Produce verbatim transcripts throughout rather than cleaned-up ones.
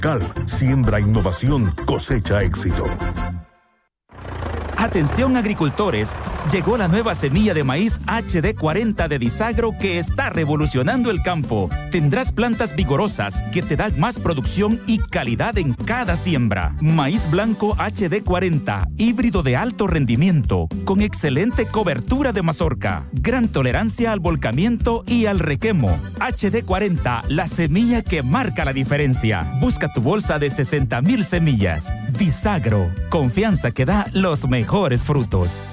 C A L F siembra innovación, cosecha éxito. Atención agricultores, llegó la nueva semilla de maíz H D cuarenta de Disagro que está revolucionando el campo. Tendrás plantas vigorosas que te dan más producción y calidad en cada siembra. Maíz blanco H D cuarenta, híbrido de alto rendimiento, con excelente cobertura de mazorca, gran tolerancia al volcamiento y al requemo. H D cuarenta, la semilla que marca la diferencia. Busca tu bolsa de sesenta mil semillas. Disagro, confianza que da los mejores frutos.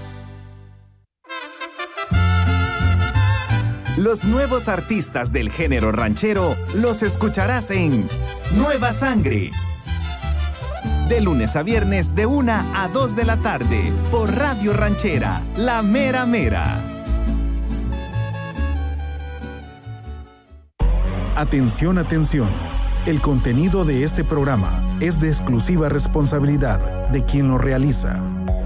Los nuevos artistas del género ranchero los escucharás en Nueva Sangre. De lunes a viernes de una a dos de la tarde por Radio Ranchera, La Mera Mera. Atención, atención. El contenido de este programa es de exclusiva responsabilidad de quien lo realiza.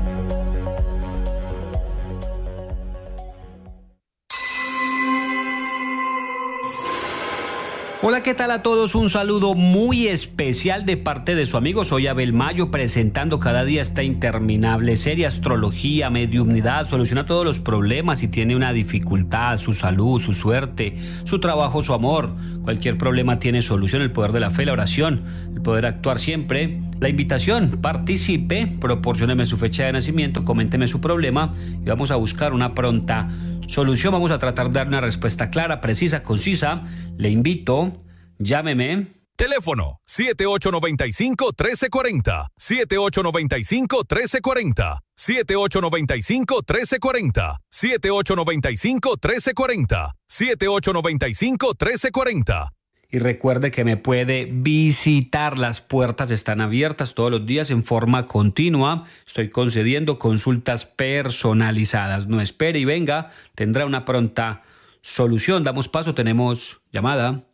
Hola, ¿qué tal a todos? Un saludo muy especial de parte de su amigo. Soy Abel Mayo, presentando cada día esta interminable serie Astrología, Mediumnidad. Soluciona todos los problemas. Si tiene una dificultad, su salud, su suerte, su trabajo, su amor, cualquier problema tiene solución. El poder de la fe, la oración, el poder actuar siempre. La invitación, participe, proporcióneme su fecha de nacimiento, coménteme su problema y vamos a buscar una pronta solución. Vamos a tratar de dar una respuesta clara, precisa, concisa. Le invito, llámeme. Teléfono siete ocho nueve cinco, uno tres cuatro cero, siete ocho nueve cinco, uno tres cuatro cero, siete ocho nueve cinco, uno tres cuatro cero, siete ocho nueve cinco, uno tres cuatro cero, siete ocho nueve cinco, uno tres cuatro cero. Y recuerde que me puede visitar. Las puertas están abiertas todos los días en forma continua. Estoy concediendo consultas personalizadas. No espere y venga, tendrá una pronta solución. Damos paso, tenemos llamada.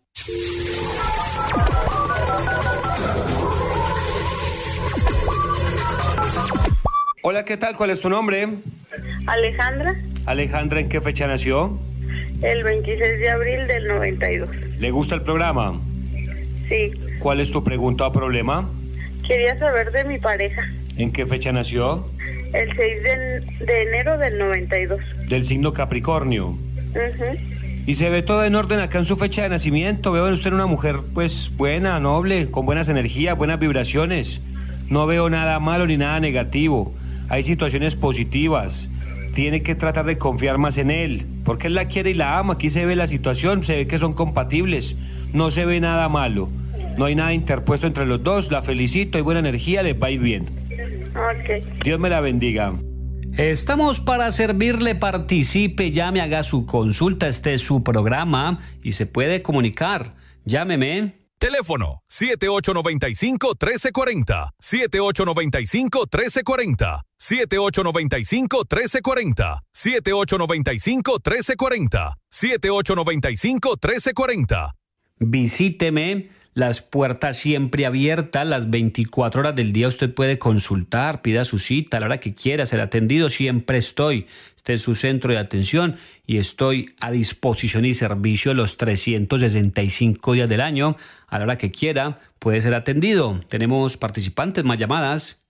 Hola, ¿qué tal? ¿Cuál es tu nombre? Alejandra. Alejandra, ¿en qué fecha nació? El veintiséis de abril del noventa y dos. ¿Le gusta el programa? Sí. ¿Cuál es tu pregunta o problema? Quería saber de mi pareja. ¿En qué fecha nació? El seis de, de enero del noventa y dos. Del signo Capricornio. Uh-huh. Y se ve todo en orden acá en su fecha de nacimiento. Veo en usted una mujer pues buena, noble, con buenas energías, buenas vibraciones. No veo nada malo ni nada negativo. Hay situaciones positivas. Tiene que tratar de confiar más en él, porque él la quiere y la ama. Aquí se ve la situación, se ve que son compatibles, no se ve nada malo, no hay nada interpuesto entre los dos. La felicito, hay buena energía, les va a ir bien. Okay. Dios me la bendiga. Estamos para servirle, participe, llame, haga su consulta, este es su programa y se puede comunicar. Llámeme. Teléfono siete ocho nueve cinco, uno tres cuatro cero, siete ocho nueve cinco, uno tres cuatro cero, siete ocho nueve cinco, uno tres cuatro cero, siete ocho nueve cinco, uno tres cuatro cero, siete ocho nueve cinco, uno tres cuatro cero. Visíteme, las puertas siempre abiertas, las veinticuatro horas del día usted puede consultar, pida su cita a la hora que quiera ser atendido, siempre estoy. Este es su centro de atención y estoy a disposición y servicio los trescientos sesenta y cinco días del año. A la hora que quiera puede ser atendido. Tenemos participantes, más llamadas.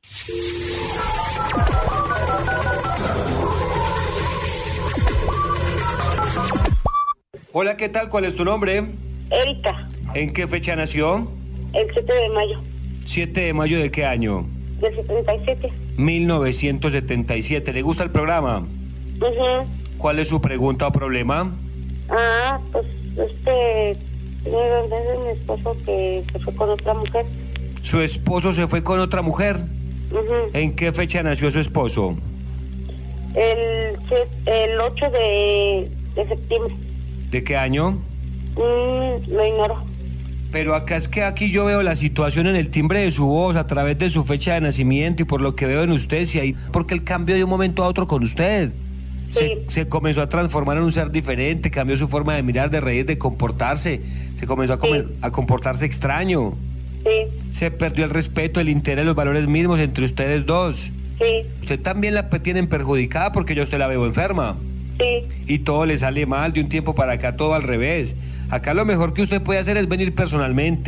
Hola, ¿qué tal? ¿Cuál es tu nombre? Erika. ¿En qué fecha nació? El siete de mayo. ¿siete de mayo de qué año? Del setenta y siete. mil novecientos setenta y siete. ¿Le gusta el programa? Uh-huh. ¿Cuál es su pregunta o problema? Ah, pues este... tiene dos veces mi esposo que se fue con otra mujer. ¿Su esposo se fue con otra mujer? Uh-huh. ¿En qué fecha nació su esposo? El, el ocho de, de septiembre. ¿De qué año? Mm, lo ignoro. Pero acá es que aquí yo veo la situación en el timbre de su voz, a través de su fecha de nacimiento y por lo que veo en usted, si hay, porque él cambió de un momento a otro con usted. Sí. Se, se comenzó a transformar en un ser diferente, cambió su forma de mirar, de reír, de comportarse, se comenzó a, comer, sí. a comportarse extraño. Sí. Se perdió el respeto, el interés, los valores mismos entre ustedes dos. Sí. Usted también la tienen perjudicada porque yo a usted la veo enferma. Sí. Y todo le sale mal, de un tiempo para acá todo al revés. Acá lo mejor que usted puede hacer es venir personalmente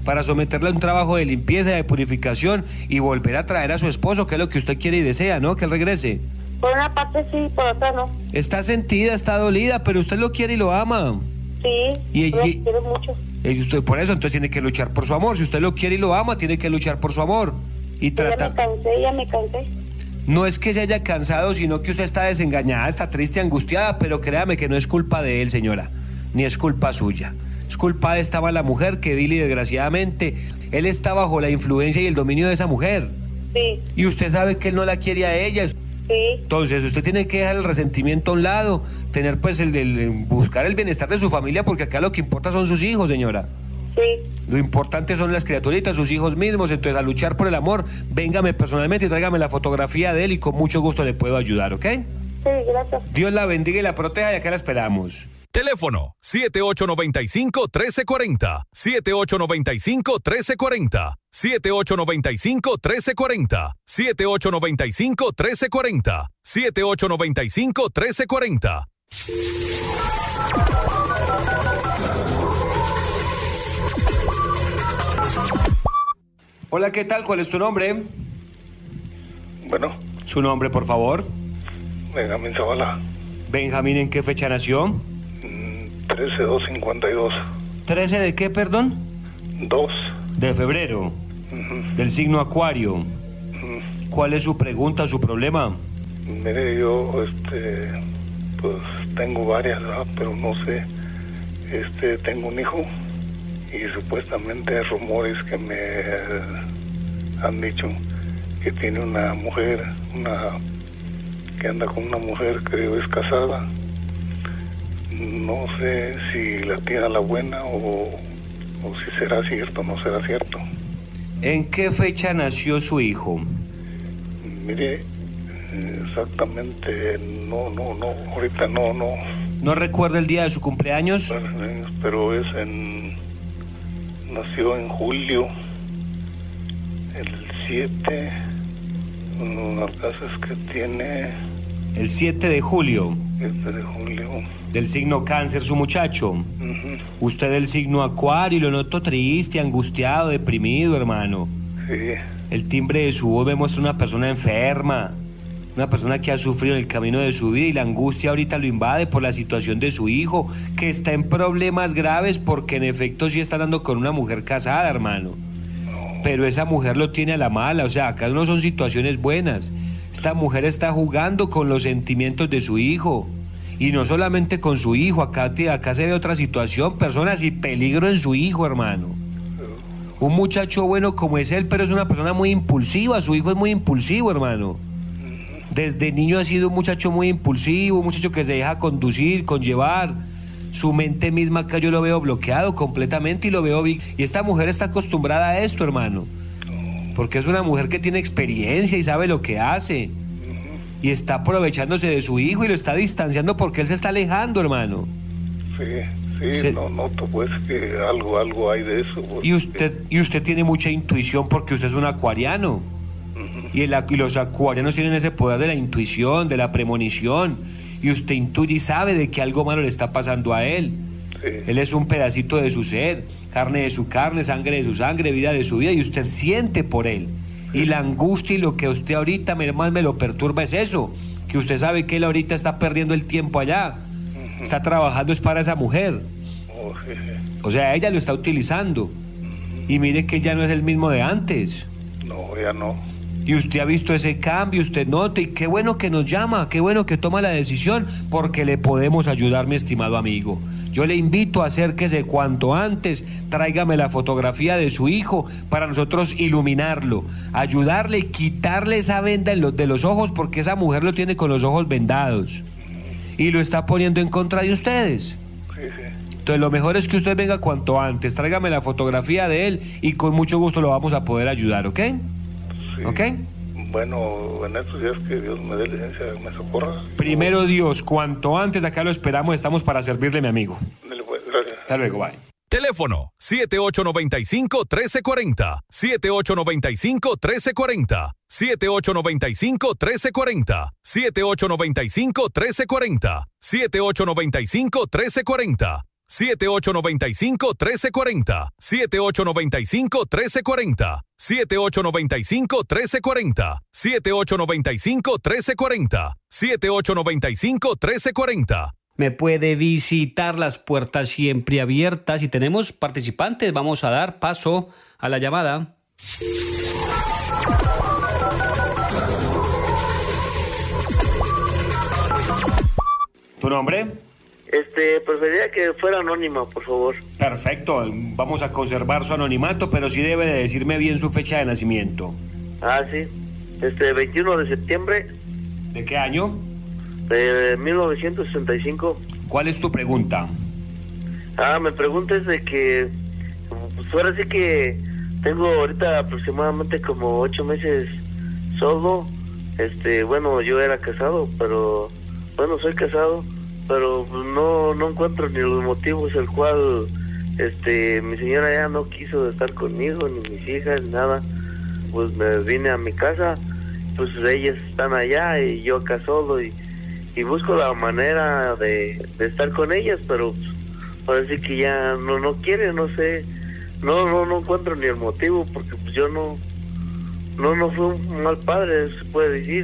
para someterla a un trabajo de limpieza, de purificación y volver a traer a su esposo, que es lo que usted quiere y desea, ¿no? Que él regrese. Por una parte sí, por otra no. Está sentida, está dolida, pero usted lo quiere y lo ama. Sí, y, lo y, quiero mucho. Y usted por eso entonces tiene que luchar por su amor. Si usted lo quiere y lo ama, tiene que luchar por su amor. Y tratar... Ya me cansé, ya me cansé. No es que se haya cansado, sino que usted está desengañada, está triste, angustiada, pero créame que no es culpa de él, señora, ni es culpa suya. Es culpa de esta mala mujer que, Billy, desgraciadamente, él está bajo la influencia y el dominio de esa mujer. Sí. Y usted sabe que él no la quiere a ella. Sí. Entonces, usted tiene que dejar el resentimiento a un lado, tener pues el, el buscar el bienestar de su familia, porque acá lo que importa son sus hijos, señora. Sí. Lo importante son las criaturitas, sus hijos mismos. Entonces, a luchar por el amor, véngame personalmente y tráigame la fotografía de él y con mucho gusto le puedo ayudar, ¿ok? Sí, gracias. Dios la bendiga y la proteja y acá la esperamos. Teléfono siete ocho nueve cinco, uno tres cuatro cero, siete ocho nueve cinco, uno tres cuatro cero, siete ocho nueve cinco, uno tres cuatro cero, siete ocho nueve cinco, uno tres cuatro cero, siete ocho nueve cinco, uno tres cuatro cero. Hola, ¿qué tal? ¿Cuál es tu nombre? Bueno. ¿Su nombre, por favor? Benjamín Zavala. Benjamín, ¿en qué fecha nació? trece dos cincuenta y dos. ¿trece de qué, perdón? dos. De febrero. Uh-huh. Del signo Acuario. Uh-huh. ¿Cuál es su pregunta, su problema? Mire, yo, este, pues tengo varias, ¿verdad? Pero no sé, este, tengo un hijo y supuestamente hay rumores que me han dicho que tiene una mujer, una que anda con una mujer que es casada. No sé si la tiene a la buena o, o si será cierto o no será cierto. ¿En qué fecha nació su hijo? Mire, exactamente, no, no, no, ahorita no, no. ¿No recuerda el día de su cumpleaños? Pero es en... nació en julio, el siete, no, el caso es que tiene... El siete de julio. siete de julio. Del signo Cáncer, su muchacho. Uh-huh. Usted del signo Acuario, y lo noto triste, angustiado, deprimido, hermano. Sí. El timbre de su voz me muestra una persona enferma, una persona que ha sufrido en el camino de su vida y la angustia ahorita lo invade por la situación de su hijo, que está en problemas graves porque en efecto sí está andando con una mujer casada, hermano. No. Pero esa mujer lo tiene a la mala, o sea, acá no son situaciones buenas. Esta mujer está jugando con los sentimientos de su hijo. Y no solamente con su hijo, acá, acá se ve otra situación, personas y peligro en su hijo, hermano. Un muchacho bueno como es él, pero es una persona muy impulsiva, su hijo es muy impulsivo, hermano. Desde niño ha sido un muchacho muy impulsivo, un muchacho que se deja conducir, conllevar. Su mente misma acá yo lo veo bloqueado completamente y lo veo... Y esta mujer está acostumbrada a esto, hermano. Porque es una mujer que tiene experiencia y sabe lo que hace. Y está aprovechándose de su hijo y lo está distanciando porque él se está alejando, hermano. Sí, sí, se... no noto pues que algo, algo hay de eso. Porque... Y usted, y usted tiene mucha intuición porque usted es un acuariano. Uh-huh. y, el, y los acuarianos tienen ese poder de la intuición, de la premonición. Y usted intuye y sabe de que algo malo le está pasando a él. Sí. Él es un pedacito de su ser, carne de su carne, sangre de su sangre, vida de su vida, y usted siente por él. Y la angustia y lo que a usted ahorita más me lo perturba es eso, que usted sabe que él ahorita está perdiendo el tiempo allá, uh-huh. Está trabajando es para esa mujer, oh, sí, sí. O sea, ella lo está utilizando, uh-huh. Y mire que él ya no es el mismo de antes. No, ya no. Y usted ha visto ese cambio, usted nota, y qué bueno que nos llama, qué bueno que toma la decisión, porque le podemos ayudar, mi estimado amigo. Yo le invito a acérquese cuanto antes, tráigame la fotografía de su hijo para nosotros iluminarlo, ayudarle, quitarle esa venda en los, de los ojos, porque esa mujer lo tiene con los ojos vendados y lo está poniendo en contra de ustedes. Sí, sí. Entonces lo mejor es que usted venga cuanto antes, tráigame la fotografía de él y con mucho gusto lo vamos a poder ayudar, ¿ok? Sí. ¿Ok? Bueno, en estos días que Dios me dé licencia, me socorra. Primero Dios, cuanto antes acá lo esperamos, estamos para servirle, mi amigo. Dale, pues, gracias. Hasta luego, bye. Teléfono siete ocho nueve cinco, uno tres cuatro cero, siete ocho nueve cinco, uno tres cuatro cero, siete ocho nueve cinco, uno tres cuatro cero, siete ocho nueve cinco, uno tres cuatro cero, siete ocho nueve cinco, uno tres cuatro cero. siete ocho nueve cinco, uno tres cuatro cero. siete ocho nueve cinco, uno tres cuatro cero. siete ocho nueve cinco, uno tres cuatro cero. siete ocho nueve cinco, uno tres cuatro cero. siete ocho nueve cinco, uno tres cuatro cero. Me puede visitar, las puertas siempre abiertas. Y tenemos participantes. Vamos a dar paso a la llamada. ¿Tu nombre? Este, preferiría que fuera anónima, por favor. Perfecto, vamos a conservar su anonimato, pero sí debe de decirme bien su fecha de nacimiento. Ah, sí. Este, veintiuno de septiembre. ¿De qué año? De mil novecientos sesenta y cinco. ¿Cuál es tu pregunta? Ah, me preguntas de que, pues ahora sí que tengo ahorita aproximadamente como ocho meses solo. Este, bueno, yo era casado, pero, bueno, soy casado, pero no, no encuentro ni los motivos el cual, este, mi señora ya no quiso estar conmigo, ni mis hijas, ni nada. Pues me vine a mi casa, pues ellas están allá y yo acá solo y, y busco la manera de, de estar con ellas, pero pues, parece que ya no no quiere, no sé, no no no encuentro ni el motivo, porque pues yo no no no fui un mal padre, se puede decir.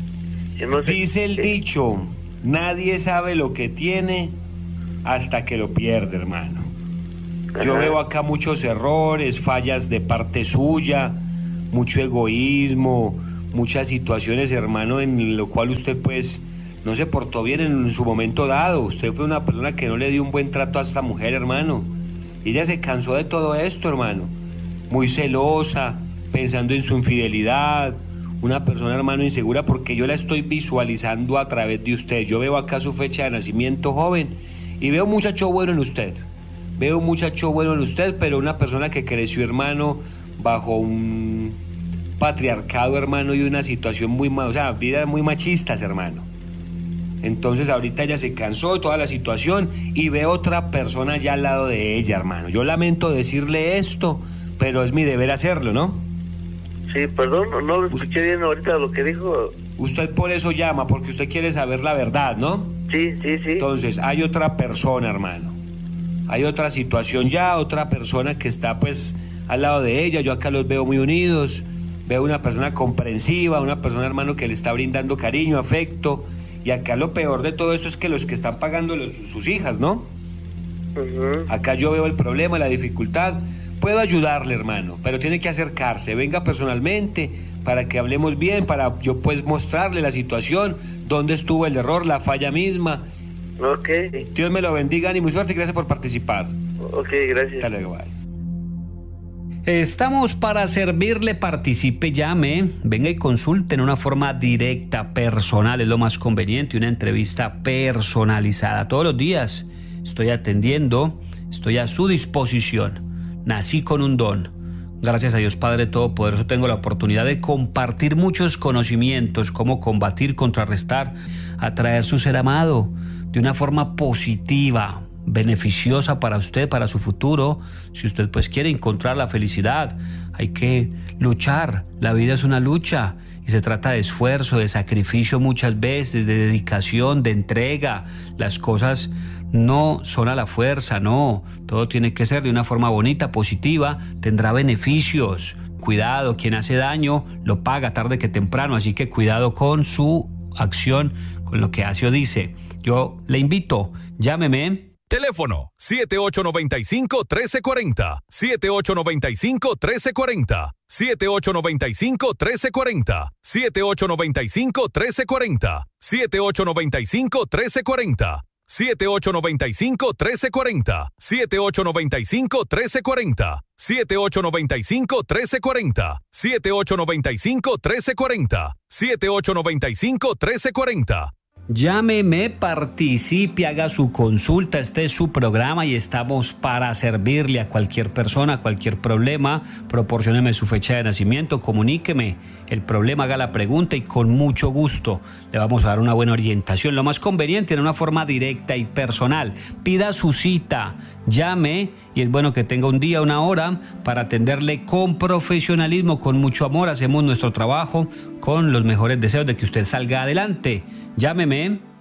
Y no sé, dice el ¿qué? dicho, nadie sabe lo que tiene hasta que lo pierde, hermano. Yo Ajá. veo acá muchos errores, fallas de parte suya, mucho egoísmo, muchas situaciones, hermano, en lo cual usted pues no se portó bien en su momento dado. Usted fue una persona que no le dio un buen trato a esta mujer, hermano. Ella se cansó de todo esto, hermano. Muy celosa, pensando en su infidelidad. Una persona, hermano, insegura, porque yo la estoy visualizando a través de usted. Yo veo acá su fecha de nacimiento, joven, y veo un muchacho bueno en usted. Veo un muchacho bueno en usted, pero una persona que creció, hermano, bajo un patriarcado, hermano, y una situación muy, o sea, vidas muy machistas, hermano. Entonces ahorita ella se cansó de toda la situación y ve otra persona ya al lado de ella, hermano. Yo lamento decirle esto, pero es mi deber hacerlo, ¿no? Sí, perdón, no, no lo escuché bien ahorita lo que dijo. Usted por eso llama, porque usted quiere saber la verdad, ¿no? Sí, sí, sí. Entonces hay otra persona, hermano. Hay otra situación ya, otra persona que está pues al lado de ella. Yo acá los veo muy unidos. Veo una persona comprensiva, una persona, hermano, que le está brindando cariño, afecto. Y acá lo peor de todo esto es que los que están pagando los, sus hijas, ¿no? Uh-huh. Acá yo veo el problema, la dificultad. Puedo ayudarle, hermano, pero tiene que acercarse. Venga personalmente para que hablemos bien, para yo pues mostrarle la situación, dónde estuvo el error, la falla misma. Ok. Dios me lo bendiga y muy suerte y gracias por participar. Ok, gracias. Hasta luego, bye. Estamos para servirle, participe, llame, venga y consulte en una forma directa, personal, es lo más conveniente, una entrevista personalizada. Todos los días estoy atendiendo, estoy a su disposición. Nací con un don. Gracias a Dios Padre Todopoderoso tengo la oportunidad de compartir muchos conocimientos, cómo combatir, contrarrestar, atraer su ser amado de una forma positiva, beneficiosa para usted, para su futuro. Si usted pues quiere encontrar la felicidad, hay que luchar. La vida es una lucha y se trata de esfuerzo, de sacrificio muchas veces, de dedicación, de entrega. Las cosas no son a la fuerza, no. Todo tiene que ser de una forma bonita, positiva, tendrá beneficios. Cuidado, quien hace daño lo paga tarde que temprano, así que cuidado con su acción, con lo que hace o dice. Yo le invito, llámeme. Teléfono siete ocho nueve cinco, uno tres cuatro cero. siete ocho nueve cinco, uno tres cuatro cero. siete ocho nueve cinco, uno tres cuatro cero. siete ocho nueve cinco, uno tres cuatro cero. siete ocho nueve cinco, uno tres cuatro cero. siete ocho nueve cinco, uno tres cuatro cero. siete ocho nueve cinco, uno tres cuatro cero. siete ocho nueve cinco, uno tres cuatro cero. siete ocho nueve cinco, uno tres cuatro cero. siete ocho nueve cinco, uno tres cuatro cero. Llámeme, participe, haga su consulta, este es su programa y estamos para servirle a cualquier persona, a cualquier problema. Proporcióneme su fecha de nacimiento, comuníqueme el problema, haga la pregunta y con mucho gusto le vamos a dar una buena orientación. Lo más conveniente, en una forma directa y personal. Pida su cita, llame y es bueno que tenga un día, una hora para atenderle con profesionalismo, con mucho amor. Hacemos nuestro trabajo con los mejores deseos de que usted salga adelante. Llámeme.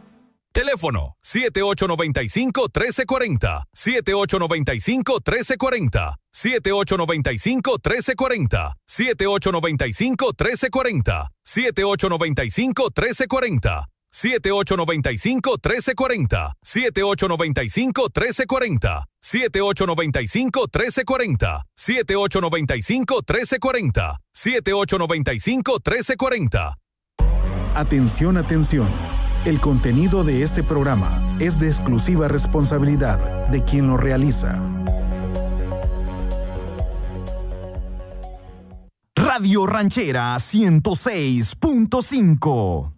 Teléfono siete ocho nueve cinco, uno tres cuatro cero, siete ocho nueve cinco, uno tres cuatro cero, siete ocho nueve cinco, uno tres cuatro cero, siete ocho nueve cinco, uno tres cuatro cero, siete ocho nueve cinco, uno tres cuatro cero, siete ocho nueve cinco, uno tres cuatro cero, siete ocho nueve cinco, uno tres cuatro cero, siete ocho nueve cinco, uno tres cuatro cero, siete ocho nueve cinco, uno tres cuatro cero, siete ocho nueve cinco, uno tres cuatro cero. Atención, atención. El contenido de este programa es de exclusiva responsabilidad de quien lo realiza. Radio Ranchera ciento seis punto cinco.